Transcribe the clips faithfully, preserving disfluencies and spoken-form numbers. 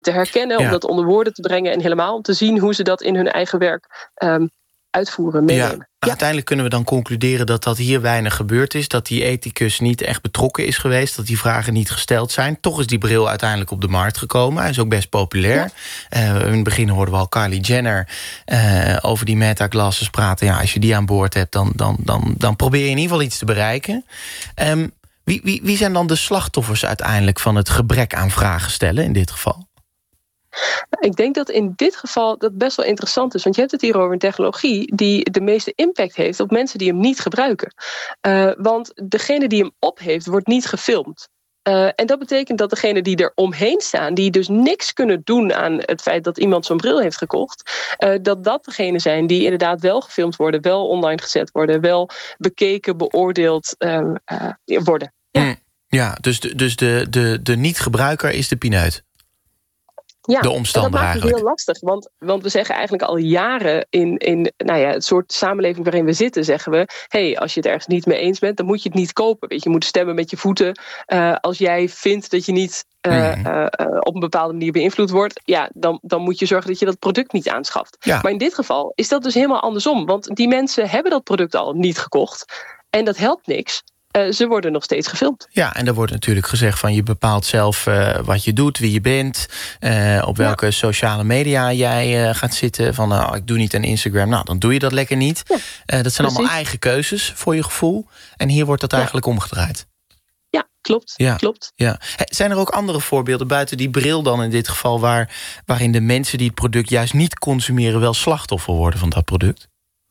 te herkennen, ja. om dat onder woorden te brengen en helemaal om te zien hoe ze dat in hun eigen werk um, uitvoeren, meenemen. Ja. Ja. Uiteindelijk kunnen we dan concluderen dat dat hier weinig gebeurd is, dat die ethicus niet echt betrokken is geweest, dat die vragen niet gesteld zijn. Toch is die bril uiteindelijk op de markt gekomen. Hij is ook best populair. Ja. Uh, in het begin hoorden we al Kylie Jenner uh, over die Meta-glasses praten. Ja, als je die aan boord hebt, dan, dan, dan, dan probeer je in ieder geval iets te bereiken. Um, wie, wie, wie zijn dan de slachtoffers uiteindelijk van het gebrek aan vragen stellen in dit geval? Ik denk dat in dit geval dat best wel interessant is. Want je hebt het hier over een technologie die de meeste impact heeft op mensen die hem niet gebruiken. Uh, want degene die hem op heeft, wordt niet gefilmd. Uh, en dat betekent dat degenen die er omheen staan, die dus niks kunnen doen aan het feit dat iemand zo'n bril heeft gekocht, uh, dat dat degenen zijn die inderdaad wel gefilmd worden, wel online gezet worden, wel bekeken, beoordeeld uh, uh, worden. Ja, mm, ja dus, de, dus de, de, de niet-gebruiker is de pineut. Ja, de omstander en dat maakt het heel lastig. Want, want we zeggen eigenlijk al jaren in, in nou ja, het soort samenleving waarin we zitten, zeggen we, hey, als je het ergens niet mee eens bent, dan moet je het niet kopen. Weet je, je moet stemmen met je voeten. Uh, als jij vindt dat je niet uh, mm. uh, uh, op een bepaalde manier beïnvloed wordt, ja, dan, dan moet je zorgen dat je dat product niet aanschaft. Ja. Maar in dit geval is dat dus helemaal andersom. Want die mensen hebben dat product al niet gekocht. En dat helpt niks. Uh, ze worden nog steeds gefilmd. Ja, en er wordt natuurlijk gezegd van je bepaalt zelf uh, wat je doet, wie je bent, uh, op welke ja. sociale media jij uh, gaat zitten. Van uh, ik doe niet aan Instagram, nou dan doe je dat lekker niet. Ja, uh, dat zijn precies. allemaal eigen keuzes voor je gevoel. En hier wordt dat ja. eigenlijk omgedraaid. Ja, klopt. Ja. klopt. Ja. Hey, zijn er ook andere voorbeelden buiten die bril dan in dit geval, waar, waarin de mensen die het product juist niet consumeren wel slachtoffer worden van dat product?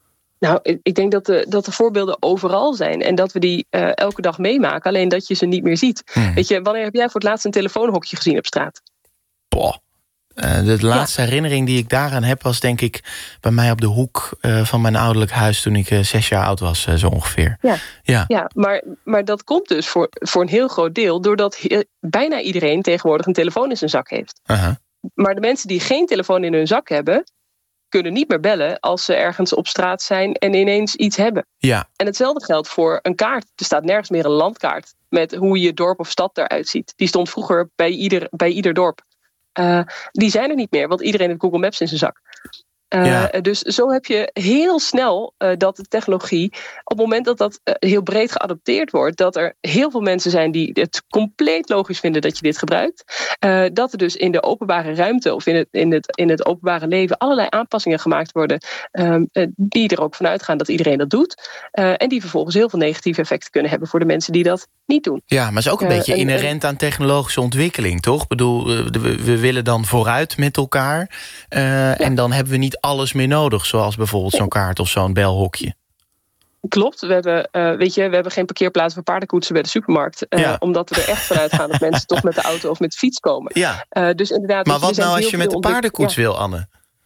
Nou, ik denk dat de, dat de voorbeelden overal zijn. En dat we die uh, elke dag meemaken. Alleen dat je ze niet meer ziet. Hmm. Weet je, wanneer heb jij voor het laatst een telefoonhokje gezien op straat? Boah. Uh, de laatste ja. herinnering die ik daaraan heb was denk ik bij mij op de hoek uh, van mijn ouderlijk huis toen ik uh, zes jaar oud was, uh, zo ongeveer. Ja, ja. ja maar, maar dat komt dus voor, voor een heel groot deel doordat heel, bijna iedereen tegenwoordig een telefoon in zijn zak heeft. Uh-huh. Maar de mensen die geen telefoon in hun zak hebben, kunnen niet meer bellen als ze ergens op straat zijn en ineens iets hebben. Ja. En hetzelfde geldt voor een kaart. Er staat nergens meer een landkaart met hoe je dorp of stad eruit ziet. Die stond vroeger bij ieder, bij ieder dorp. Uh, die zijn er niet meer, want iedereen heeft Google Maps in zijn zak. Uh, ja. Dus zo heb je heel snel uh, dat de technologie, op het moment dat dat uh, heel breed geadopteerd wordt, dat er heel veel mensen zijn die het compleet logisch vinden dat je dit gebruikt. Uh, dat er dus in de openbare ruimte of in het, in het, in het openbare leven allerlei aanpassingen gemaakt worden um, uh, die er ook vanuit gaan dat iedereen dat doet. Uh, en die vervolgens heel veel negatieve effecten kunnen hebben voor de mensen die dat niet doen. Ja, maar het is ook een uh, beetje en, inherent aan technologische ontwikkeling, toch? Ik bedoel, we, we willen dan vooruit met elkaar uh, ja. en dan hebben we niet alles meer nodig, zoals bijvoorbeeld zo'n kaart of zo'n belhokje. Klopt, we hebben, uh, weet je, we hebben geen parkeerplaats voor paardenkoetsen bij de supermarkt. Uh, ja. Omdat we er echt vanuit gaan dat mensen toch met de auto of met de fiets komen. Ja. Uh, dus inderdaad, maar wat nou als je met de paardenkoets ja. wil, Anne?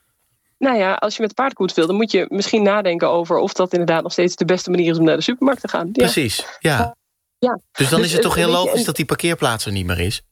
Nou ja, als je met de paardenkoets wil, dan moet je misschien nadenken over of dat inderdaad nog steeds de beste manier is om naar de supermarkt te gaan. Ja. Precies, ja. ja. Dus dan dus, is het toch heel logisch je, dat die parkeerplaats er niet meer is?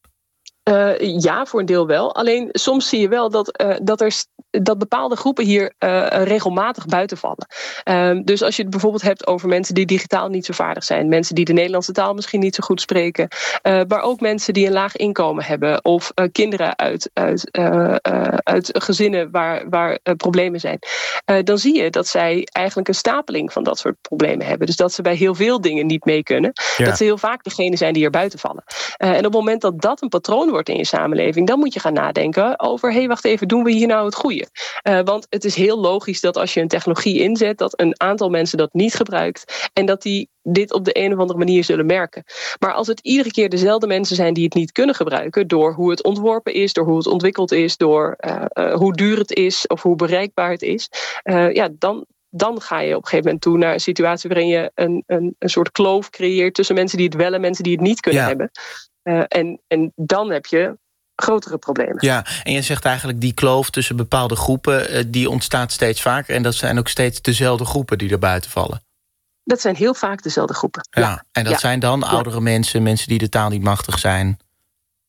Uh, ja, voor een deel wel. Alleen soms zie je wel dat, uh, dat, er, dat bepaalde groepen hier uh, regelmatig buiten vallen. Uh, dus als je het bijvoorbeeld hebt over mensen die digitaal niet zo vaardig zijn, mensen die de Nederlandse taal misschien niet zo goed spreken, uh, maar ook mensen die een laag inkomen hebben of uh, kinderen uit, uit, uh, uh, uit gezinnen waar, waar uh, problemen zijn, uh, dan zie je dat zij eigenlijk een stapeling van dat soort problemen hebben. Dus dat ze bij heel veel dingen niet mee kunnen. Ja. Dat ze heel vaak degene zijn die er buiten vallen. Uh, en op het moment dat dat een patroon wordt in je samenleving, dan moet je gaan nadenken over, hé, hey, wacht even, doen we hier nou het goede? Uh, want het is heel logisch dat als je een technologie inzet, dat een aantal mensen dat niet gebruikt en dat die dit op de een of andere manier zullen merken. Maar als het iedere keer dezelfde mensen zijn die het niet kunnen gebruiken, door hoe het ontworpen is, door hoe het ontwikkeld is, door uh, uh, hoe duur het is of hoe bereikbaar het is, uh, ja, dan dan ga je op een gegeven moment toe naar een situatie waarin je een, een, een soort kloof creëert tussen mensen die het wel en mensen die het niet kunnen ja. hebben. Uh, en, en dan heb je grotere problemen. Ja, en je zegt eigenlijk die kloof tussen bepaalde groepen, uh, die ontstaat steeds vaker. En dat zijn ook steeds dezelfde groepen die er buiten vallen. Dat zijn heel vaak dezelfde groepen. Ja, ja. En dat ja. zijn dan oudere ja. mensen, mensen die de taal niet machtig zijn.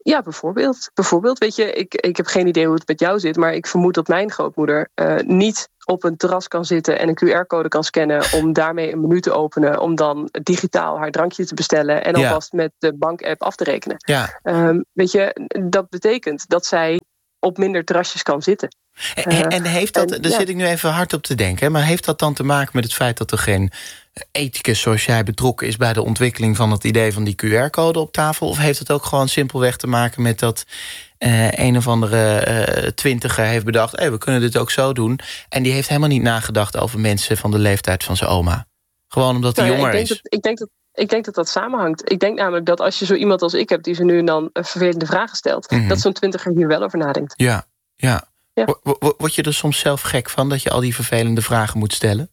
Ja, bijvoorbeeld. Bijvoorbeeld, weet je, ik, ik heb geen idee hoe het met jou zit, maar ik vermoed dat mijn grootmoeder uh, niet op een terras kan zitten en een Q R-code kan scannen om daarmee een menu te openen, om dan digitaal haar drankje te bestellen en alvast ja. met de bankapp af te rekenen. Ja. Um, weet je, dat betekent dat zij op minder terrasjes kan zitten. En, uh, en heeft dat, en, daar ja. zit ik nu even hard op te denken, hè, maar heeft dat dan te maken met het feit dat er geen ethicus zoals jij betrokken is bij de ontwikkeling van het idee van die Q R-code op tafel? Of heeft het ook gewoon simpelweg te maken met dat uh, een of andere uh, twintiger heeft bedacht, hey, we kunnen dit ook zo doen, en die heeft helemaal niet nagedacht over mensen van de leeftijd van zijn oma? Gewoon omdat hij nou, jonger ja, ik is. Dat, ik denk dat Ik denk dat dat samenhangt. Ik denk namelijk dat als je zo iemand als ik hebt die ze nu en dan vervelende vragen stelt, mm-hmm. dat zo'n twintiger hier wel over nadenkt. Ja, ja. ja. Word je er soms zelf gek van dat je al die vervelende vragen moet stellen?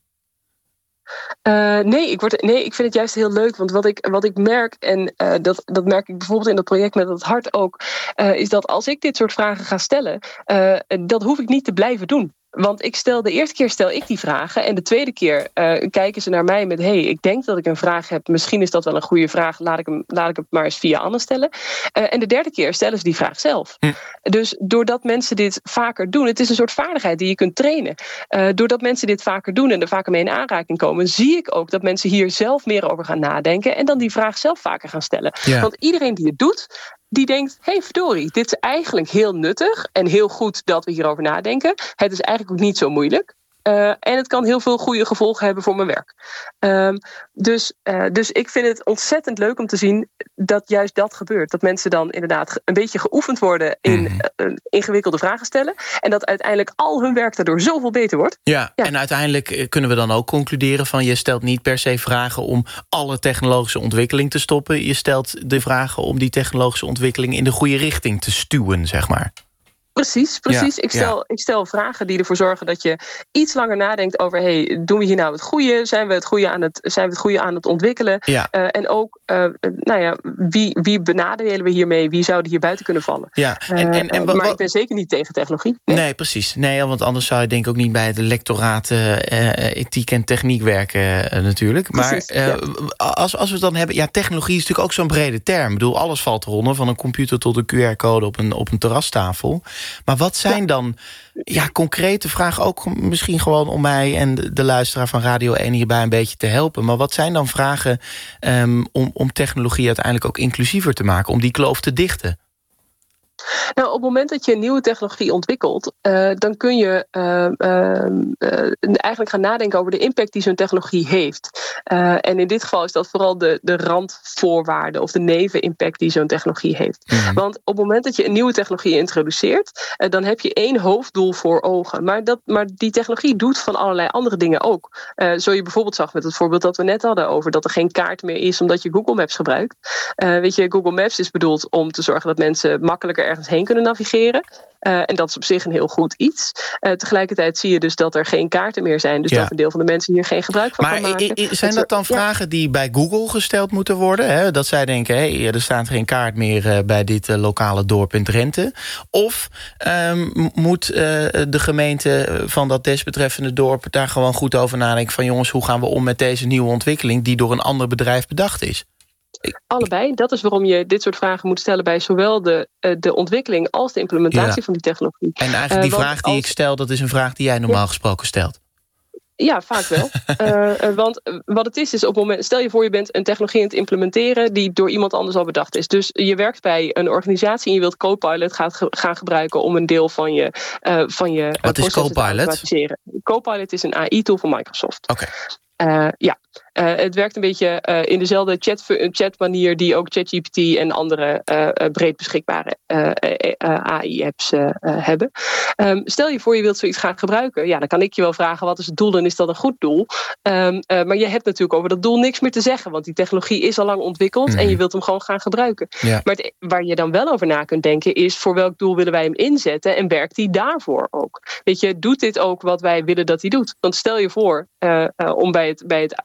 Uh, nee, ik word, nee, ik vind het juist heel leuk. Want wat ik, wat ik merk, en uh, dat, dat merk ik bijvoorbeeld in dat project met het hart ook, uh, is dat als ik dit soort vragen ga stellen, uh, dat hoef ik niet te blijven doen. Want ik stel de eerste keer stel ik die vragen en de tweede keer uh, kijken ze naar mij met hey, ik denk dat ik een vraag heb, misschien is dat wel een goede vraag, laat ik hem, laat ik het maar eens via Anne stellen. Uh, en de derde keer stellen ze die vraag zelf. Hm. Dus doordat mensen dit vaker doen, het is een soort vaardigheid die je kunt trainen. Uh, doordat mensen dit vaker doen en er vaker mee in aanraking komen, zie ik ook dat mensen hier zelf meer over gaan nadenken en dan die vraag zelf vaker gaan stellen. Ja. Want iedereen die het doet, die denkt, hé hey, verdorie, dit is eigenlijk heel nuttig en heel goed dat we hierover nadenken. Het is eigenlijk ook niet zo moeilijk. Uh, en het kan heel veel goede gevolgen hebben voor mijn werk. Um, dus, uh, dus ik vind het ontzettend leuk om te zien dat juist dat gebeurt. Dat mensen dan inderdaad een beetje geoefend worden in mm. uh, ingewikkelde vragen stellen. En dat uiteindelijk al hun werk daardoor zoveel beter wordt. Ja, ja, en uiteindelijk kunnen we dan ook concluderen van je stelt niet per se vragen om alle technologische ontwikkeling te stoppen. Je stelt de vragen om die technologische ontwikkeling in de goede richting te stuwen, zeg maar. Precies, precies. Ja, ik, stel, ja. ik stel vragen die ervoor zorgen dat je iets langer nadenkt over, hey, doen we hier nou het goede? Zijn we het goede aan het, zijn we het goede aan het ontwikkelen? Ja. Uh, en ook, uh, nou ja, wie, wie benadelen we hiermee? Wie zouden hier buiten kunnen vallen? Ja. En, en, en, uh, maar ik ben zeker niet tegen technologie. Nee, nee precies. Nee, want anders zou je denk ik ook niet bij het lectoraat uh, ethiek en techniek werken uh, natuurlijk. Precies, maar uh, ja. als, als we het dan hebben, ja, technologie is natuurlijk ook zo'n brede term. Ik bedoel, alles valt eronder, van een computer tot een Q R-code op een, op een terrastafel. Maar wat zijn dan ja, concrete vragen, ook misschien gewoon om mij en de, de luisteraar van Radio één hierbij een beetje te helpen. Maar wat zijn dan vragen um, om, om technologie uiteindelijk ook inclusiever te maken, om die kloof te dichten? Nou, op het moment dat je een nieuwe technologie ontwikkelt, uh, dan kun je uh, uh, uh, eigenlijk gaan nadenken over de impact die zo'n technologie heeft. Uh, en in dit geval is dat vooral de, de randvoorwaarden of de nevenimpact die zo'n technologie heeft. Mm-hmm. Want op het moment dat je een nieuwe technologie introduceert, uh, dan heb je één hoofddoel voor ogen. Maar, dat, maar die technologie doet van allerlei andere dingen ook. Uh, zo je bijvoorbeeld zag met het voorbeeld dat we net hadden over dat er geen kaart meer is omdat je Google Maps gebruikt. Uh, weet je, Google Maps is bedoeld om te zorgen dat mensen makkelijker ergens heen kunnen navigeren. Uh, en dat is op zich een heel goed iets. Uh, tegelijkertijd zie je dus dat er geen kaarten meer zijn. Dus ja. dat een deel van de mensen hier geen gebruik van maar kan maken. I- I- zijn dat dan vragen ja. die bij Google gesteld moeten worden? Hè? Dat zij denken, hé, hey, er staat geen kaart meer uh, bij dit uh, lokale dorp in Drenthe. Of um, moet uh, de gemeente van dat desbetreffende dorp daar gewoon goed over nadenken van jongens, hoe gaan we om met deze nieuwe ontwikkeling die door een ander bedrijf bedacht is? Allebei. Dat is waarom je dit soort vragen moet stellen bij zowel de, uh, de ontwikkeling als de implementatie ja. van die technologie. En eigenlijk die uh, vraag die als... ik stel, dat is een vraag die jij normaal ja. gesproken stelt. Ja, vaak wel. uh, want wat het is, is op het moment, stel je voor je bent een technologie aan het implementeren die door iemand anders al bedacht is. Dus je werkt bij een organisatie en je wilt Copilot gaan, gaan gebruiken om een deel van je uh, van je uh, Wat is Copilot? Copilot is een A I-tool van Microsoft. Oké. Okay. Uh, ja, uh, het werkt een beetje uh, in dezelfde chat, chatmanier die ook ChatGPT en andere uh, breed beschikbare uh, uh, A I-apps uh, uh, hebben. Um, stel je voor je wilt zoiets gaan gebruiken. Ja, dan kan ik je wel vragen wat is het doel en is dat een goed doel. Um, uh, maar je hebt natuurlijk over dat doel niks meer te zeggen. Want die technologie is al lang ontwikkeld mm. en je wilt hem gewoon gaan gebruiken. Ja. Maar het, waar je dan wel over na kunt denken is voor welk doel willen wij hem inzetten en werkt die daarvoor ook? Weet je, doet dit ook wat wij willen dat hij doet? Want stel je voor, uh, uh, om bij het, bij het eerdere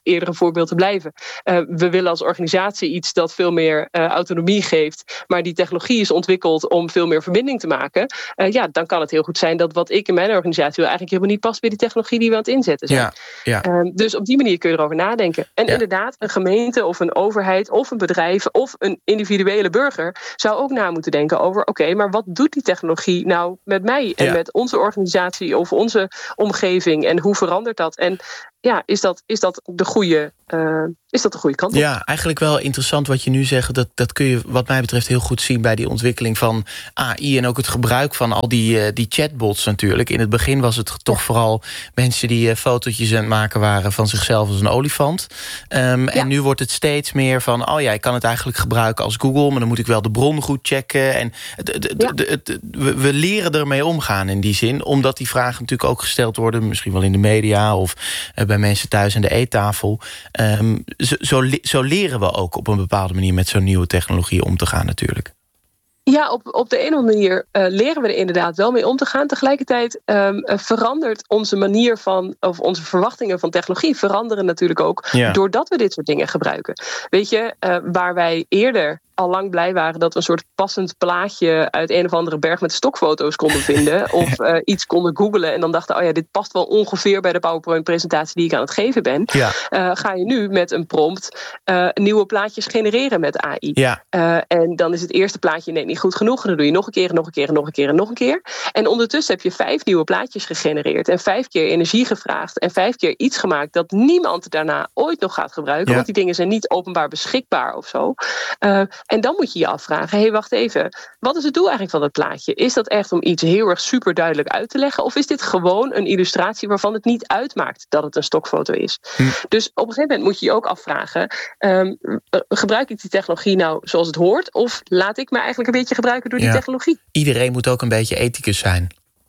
voorbeeld te blijven. Uh, we willen als organisatie iets dat veel meer uh, autonomie geeft, maar die technologie is ontwikkeld om veel meer verbinding te maken. Uh, ja, dan kan het heel goed zijn dat wat ik in mijn organisatie wil eigenlijk helemaal niet past bij die technologie die we aan het inzetten zijn. Ja, ja. Uh, dus op die manier kun je erover nadenken. En ja. inderdaad, een gemeente of een overheid of een bedrijf of een individuele burger zou ook na moeten denken over, oké, okay, maar wat doet die technologie nou met mij en ja. met onze organisatie of onze omgeving en hoe verandert dat? En ja, is dat, is dat de goede, uh, is dat de goede kant op? Ja, eigenlijk wel interessant wat je nu zegt. Dat, dat kun je wat mij betreft heel goed zien bij die ontwikkeling van A I en ook het gebruik van al die, uh, die chatbots natuurlijk. In het begin was het toch ja. vooral mensen die uh, fotootjes aan het maken waren van zichzelf als een olifant. Um, ja. En nu wordt het steeds meer van, oh ja, ik kan het eigenlijk gebruiken als Google, maar dan moet ik wel de bron goed checken. En het, het, het, ja. het, het, het, we, we leren ermee omgaan in die zin, omdat die vragen natuurlijk ook gesteld worden, misschien wel in de media of uh, bij mensen thuis aan de eettafel. Um, zo, zo, zo leren we ook op een bepaalde manier met zo'n nieuwe technologie om te gaan natuurlijk. Ja, op, op de een of andere manier uh, leren we er inderdaad wel mee om te gaan. Tegelijkertijd um, uh, verandert onze manier van, of onze verwachtingen van technologie veranderen natuurlijk ook ja. doordat we dit soort dingen gebruiken. Weet je, uh, waar wij eerder al lang blij waren dat we een soort passend plaatje uit een of andere berg met stokfoto's konden vinden. Of uh, iets konden googlen en dan dachten, oh ja, dit past wel ongeveer bij de PowerPoint-presentatie die ik aan het geven ben. Ja. Uh, ga je nu met een prompt uh, nieuwe plaatjes genereren met A I. Ja. Uh, en dan is het eerste plaatje net niet goed genoeg. En dan doe je nog een keer, nog een keer, nog een keer en nog een keer. En ondertussen heb je vijf nieuwe plaatjes gegenereerd. En vijf keer energie gevraagd. En vijf keer iets gemaakt dat niemand daarna ooit nog gaat gebruiken. Ja. Want die dingen zijn niet openbaar beschikbaar of zo. Uh, En dan moet je je afvragen, hé, hey, wacht even. Wat is het doel eigenlijk van dat plaatje? Is dat echt om iets heel erg super duidelijk uit te leggen? Of is dit gewoon een illustratie waarvan het niet uitmaakt dat het een stokfoto is? Hm. Dus op een gegeven moment moet je je ook afvragen, Um, gebruik ik die technologie nou zoals het hoort? Of laat ik me eigenlijk een beetje gebruiken door die ja. technologie? Iedereen moet ook een beetje ethicus zijn.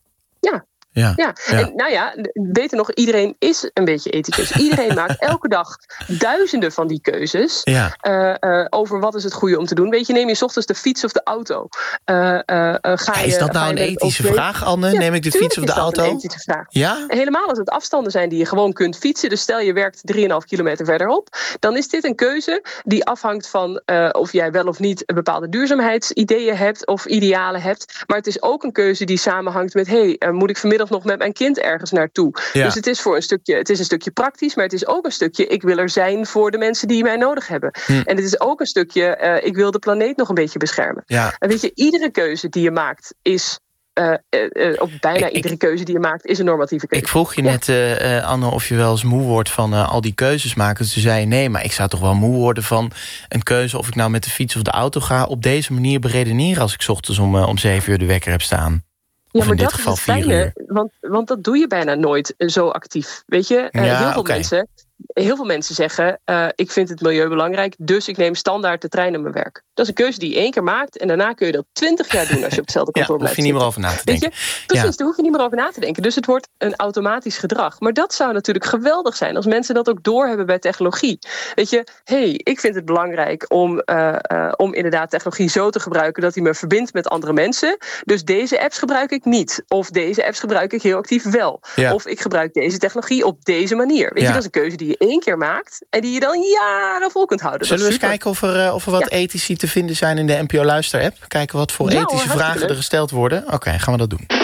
Ja. Ja, ja. ja. En nou ja, beter nog, iedereen is een beetje ethicus. Iedereen maakt elke dag duizenden van die keuzes ja. uh, uh, over wat is het goede om te doen. Weet je, neem je 's ochtends de fiets of de auto? Uh, uh, uh, ga je, is dat nou een ethische vraag, Anne? Ja, neem ik de fiets of de auto? Een ethische vraag. Ja? Helemaal als het afstanden zijn die je gewoon kunt fietsen. Dus stel je werkt drieënhalf kilometer verderop. Dan is dit een keuze die afhangt van uh, of jij wel of niet bepaalde duurzaamheidsideeën hebt of idealen hebt. Maar het is ook een keuze die samenhangt met, hé, hey, uh, moet ik vanmiddag nog met mijn kind ergens naartoe. Ja. Dus het is voor een stukje, het is een stukje praktisch, maar het is ook een stukje, ik wil er zijn voor de mensen die mij nodig hebben. Hm. En het is ook een stukje, uh, ik wil de planeet nog een beetje beschermen. Ja. En weet je, iedere keuze die je maakt is Uh, uh, uh, of bijna ik, iedere keuze die je maakt is een normatieve keuze. Ik vroeg je ja. net, uh, uh, Anne, of je wel eens moe wordt van uh, al die keuzes maken. Dus toen zei je nee, maar ik zou toch wel moe worden van een keuze of ik nou met de fiets of de auto ga. Op deze manier beredeneren als ik 's ochtends om, uh, om zeven uur de wekker heb staan. Ja, maar in dit dat geval is het fijne, want, want dat doe je bijna nooit zo actief. Weet je, uh, ja, heel veel okay. mensen... Heel veel mensen zeggen, uh, ik vind het milieu belangrijk, dus ik neem standaard de trein naar mijn werk. Dat is een keuze die je één keer maakt en daarna kun je dat twintig jaar doen als je op hetzelfde kantoor ja, blijft. Hoef je niet meer over na te denken. Weet je? Precies, ja. Daar hoef je niet meer over na te denken. Dus het wordt een automatisch gedrag. Maar dat zou natuurlijk geweldig zijn als mensen dat ook doorhebben bij technologie. Weet je, hé, hey, ik vind het belangrijk om, uh, uh, om inderdaad technologie zo te gebruiken dat die me verbindt met andere mensen. Dus deze apps gebruik ik niet. Of deze apps gebruik ik heel actief wel. Ja. Of ik gebruik deze technologie op deze manier. Weet ja. je, dat is een keuze die je één keer maakt en die je dan jaren vol kunt houden. Zullen we eens kijken of er, uh, of er wat ja. ethici te vinden zijn in de N P O Luister-app? Kijken wat voor ja, ethische hoor, vragen er gesteld worden. Oké, okay, gaan we dat doen.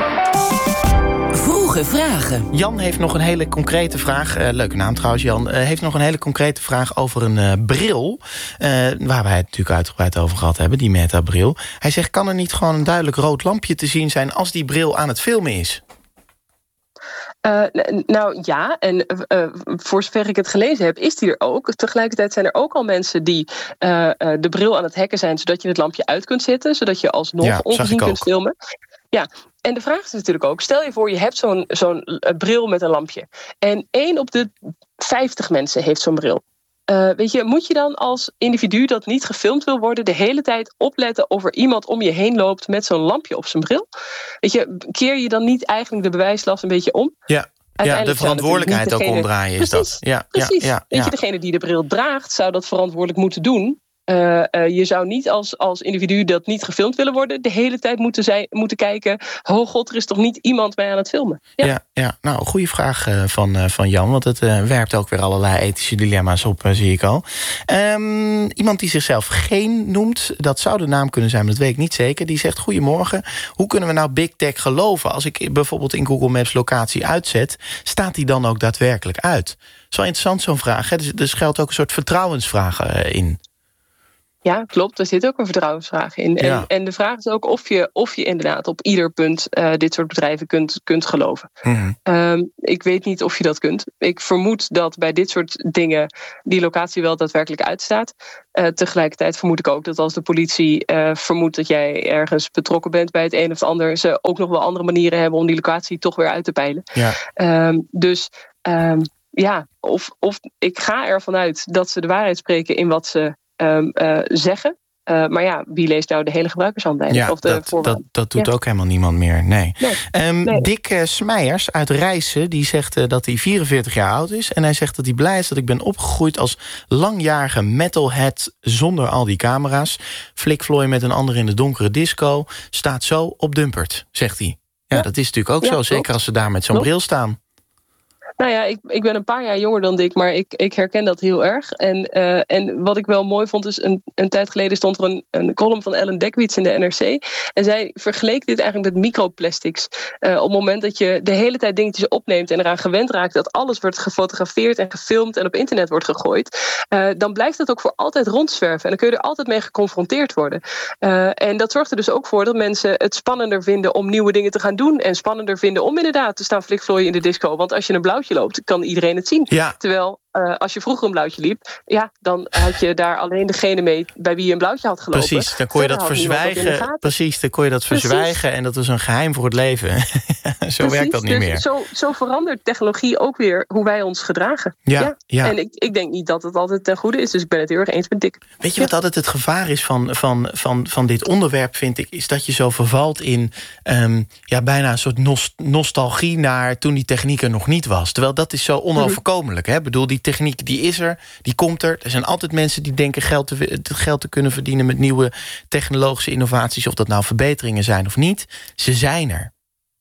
Vroege vragen. Jan heeft nog een hele concrete vraag. Uh, leuke naam trouwens, Jan. Uh, heeft nog een hele concrete vraag over een uh, bril. Uh, waar wij het natuurlijk uitgebreid over gehad hebben, die Meta-bril. Hij zegt, kan er niet gewoon een duidelijk rood lampje te zien zijn als die bril aan het filmen is? Uh, nou ja, en uh, voor zover ik het gelezen heb, is die er ook. Tegelijkertijd zijn er ook al mensen die uh, uh, de bril aan het hacken zijn, zodat je het lampje uit kunt zetten, zodat je alsnog ja, ongezien kunt filmen. Ja, en de vraag is natuurlijk ook, stel je voor je hebt zo'n, zo'n uh, bril met een lampje. En één op de vijftig mensen heeft zo'n bril. Uh, weet je, moet je dan als individu dat niet gefilmd wil worden, de hele tijd opletten of er iemand om je heen loopt met zo'n lampje op zijn bril? Weet je, keer je dan niet eigenlijk de bewijslast een beetje om? Ja. Ja, de verantwoordelijkheid degene... ook omdraaien is precies, dat. Ja, precies. Ja, ja, Weet ja. je, degene die de bril draagt zou dat verantwoordelijk moeten doen. Uh, uh, je zou niet als, als individu dat niet gefilmd willen worden, de hele tijd moeten, zijn, moeten kijken, oh god, er is toch niet iemand mij aan het filmen? Ja, ja, ja. Nou, goede vraag uh, van, uh, van Jan, want het uh, werpt ook weer allerlei ethische dilemma's op, uh, zie ik al. Um, iemand die zichzelf geen noemt, dat zou de naam kunnen zijn, maar dat weet ik niet zeker. Die zegt, goedemorgen, hoe kunnen we nou Big Tech geloven? Als ik bijvoorbeeld in Google Maps locatie uitzet, staat die dan ook daadwerkelijk uit? Dat is wel interessant, zo'n vraag. Hè? Dus er schuilt ook een soort vertrouwensvraag uh, in. Ja, klopt. Er zit ook een vertrouwensvraag in. En, ja. en de vraag is ook of je, of je inderdaad op ieder punt uh, dit soort bedrijven kunt, kunt geloven. Mm-hmm. Um, ik weet niet of je dat kunt. Ik vermoed dat bij dit soort dingen die locatie wel daadwerkelijk uitstaat. Uh, tegelijkertijd vermoed ik ook dat als de politie uh, vermoedt dat jij ergens betrokken bent bij het een of het ander, ze ook nog wel andere manieren hebben om die locatie toch weer uit te peilen. Ja. Um, dus um, ja, of, of ik ga ervan uit dat ze de waarheid spreken in wat ze Um, uh, zeggen. Uh, maar ja, wie leest nou de hele gebruikersaanwijzing? Ja, of de dat, dat, dat doet ja. ook helemaal niemand meer. Nee. nee. Um, nee. Dick uh, Smeijers uit Rijssen, die zegt uh, dat hij vierenveertig jaar oud is. En hij zegt dat hij blij is dat ik ben opgegroeid als langjarige metalhead zonder al die camera's. Flik Floy met een ander in de donkere disco staat zo op Dumpert, zegt hij. Ja, ja. dat is natuurlijk ook ja, zo. Klopt. Zeker als ze daar met zo'n klopt. bril staan. Nou ja, ik, ik ben een paar jaar jonger dan Dick, maar ik, ik herken dat heel erg. En, uh, en wat ik wel mooi vond, is een, een tijd geleden stond er een, een column van Ellen Dekwits in de N R C. En zij vergeleek dit eigenlijk met microplastics. Uh, op het moment dat je de hele tijd dingetjes opneemt en eraan gewend raakt dat alles wordt gefotografeerd en gefilmd en op internet wordt gegooid, uh, dan blijft dat ook voor altijd rondzwerven. En dan kun je er altijd mee geconfronteerd worden. Uh, en dat zorgt er dus ook voor dat mensen het spannender vinden om nieuwe dingen te gaan doen. En spannender vinden om inderdaad te staan flikvlooien in de disco. Want als je een blauwtje loopt, kan iedereen het zien. Ja. Terwijl uh, als je vroeger een blauwtje liep, ja, dan had je daar alleen degene mee bij wie je een blauwtje had gelopen. Precies, dan kon je dat verzwijgen. Precies, dan kon je dat Precies. verzwijgen en dat was een geheim voor het leven. zo Precies, werkt dat niet dus meer. Zo, zo verandert technologie ook weer hoe wij ons gedragen. Ja, ja. ja. En ik, ik denk niet dat het altijd ten goede is, dus ik ben het heel erg eens met Dick. Weet je wat ja. altijd het gevaar is van, van, van, van dit onderwerp, vind ik, is dat je zo vervalt in um, ja, bijna een soort nost- nostalgie naar toen die techniek er nog niet was. Terwijl dat is zo onoverkomelijk. Hè? Ik bedoel, die techniek die is er, die komt er. Er zijn altijd mensen die denken geld te, geld te kunnen verdienen met nieuwe technologische innovaties, of dat nou verbeteringen zijn of niet. Ze zijn er.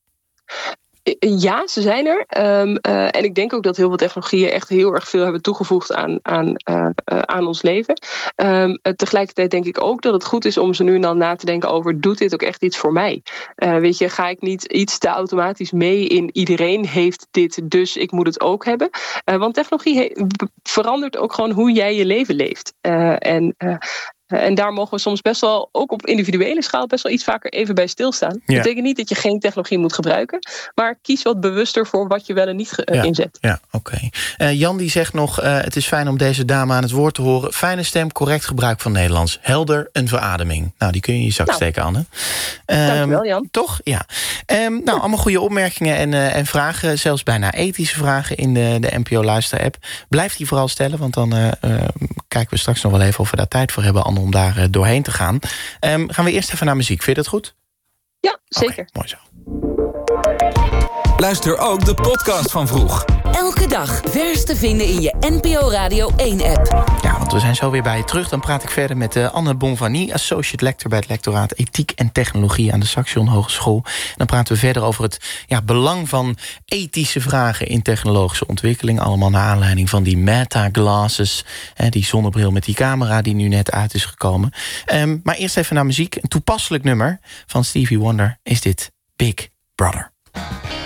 Ja, ze zijn er. Um, uh, en ik denk ook dat heel veel technologieën echt heel erg veel hebben toegevoegd aan, aan, uh, uh, aan ons leven. Um, uh, tegelijkertijd denk ik ook dat het goed is om zo nu en dan na te denken over, doet dit ook echt iets voor mij? Uh, weet je, ga ik niet iets te automatisch mee in iedereen heeft dit, dus ik moet het ook hebben? Uh, want technologie he- verandert ook gewoon hoe jij je leven leeft. Uh, en uh, En daar mogen we soms best wel, ook op individuele schaal, best wel iets vaker even bij stilstaan. Dat ja. betekent niet dat je geen technologie moet gebruiken, maar kies wat bewuster voor wat je wel en niet ge- ja. inzet. Ja, oké. Okay. Uh, Jan die zegt nog, uh, het is fijn om deze dame aan het woord te horen. Fijne stem, correct gebruik van Nederlands. Helder, een verademing. Nou, die kun je in je zak nou, steken, Anne. Um, dankjewel, Jan. Toch? Ja. Um, nou, ja. allemaal goede opmerkingen en, uh, en vragen, zelfs bijna ethische vragen in de, de N P O Luister-app. Blijf die vooral stellen, want dan uh, uh, kijken we straks nog wel even of we daar tijd voor hebben, Anne, om daar uh, doorheen te gaan. Um, gaan we eerst even naar muziek. Vind je dat goed? Ja, zeker. Okay, mooi zo. Luister ook de podcast van Vroeg. Elke dag vers te vinden in je N P O Radio één-app. Ja, want we zijn zo weer bij je terug. Dan praat ik verder met uh, Anne Bonvanie, associate lector bij het lectoraat Ethiek en Technologie aan de Saxion Hogeschool. En dan praten we verder over het ja, belang van ethische vragen in technologische ontwikkeling. Allemaal naar aanleiding van die Meta-glasses, hè, die zonnebril met die camera die nu net uit is gekomen. Um, maar eerst even naar muziek. Een toepasselijk nummer van Stevie Wonder is dit Big Brother.